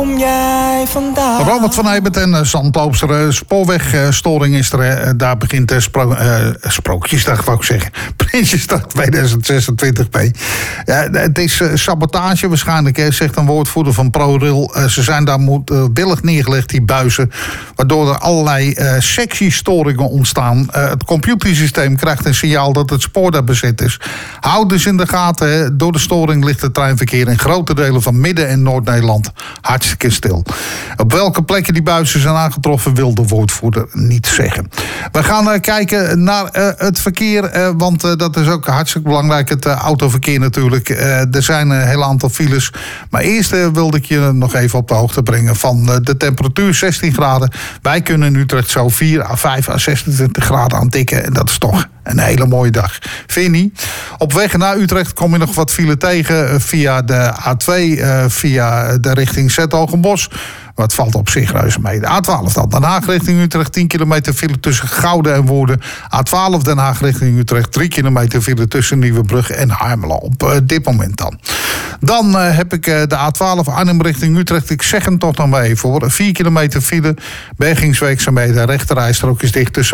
Jij vandaag. Robert van Eybert en Zandloopster. Spoorwegstoring is er. Daar begint de Sprookjesdag, wou ik zeggen. Prinsjesdag 2026 mee. Het is sabotage waarschijnlijk, zegt een woordvoerder van ProRail. Ze zijn daar moedwillig neergelegd, die buizen. Waardoor er allerlei sectiestoringen ontstaan. Het computersysteem krijgt een signaal dat het spoor daar bezet is. Houd dus in de gaten. Door de storing ligt het treinverkeer in grote delen van Midden- en Noord-Nederland hartstikke stil. Op welke plekken die buizen zijn aangetroffen wil de woordvoerder niet zeggen. We gaan kijken naar het verkeer, want dat is ook hartstikke belangrijk. Het autoverkeer natuurlijk. Er zijn een heel aantal files. Maar eerst wilde ik je nog even op de hoogte brengen van de temperatuur 16 graden. Wij kunnen in Utrecht zo 4 à 5 à 26 graden aan tikken. En dat is toch een hele mooie dag. Vind je niet? Op weg naar Utrecht kom je nog wat file tegen via de A2, via de richting Zetogenbosch. Wat valt op zich reuze mee. De A12 dan. Den Haag richting Utrecht 10 kilometer file tussen Gouden en Woerden. A12 Den Haag richting Utrecht 3 kilometer file tussen Nieuwebrug en Harmelen. Op dit moment dan. Dan heb ik de A12 Arnhem richting Utrecht. Ik zeg hem toch nog maar even hoor. 4 kilometer file. Bergingswerkzaamheden. Rechterrijstrook is dicht tussen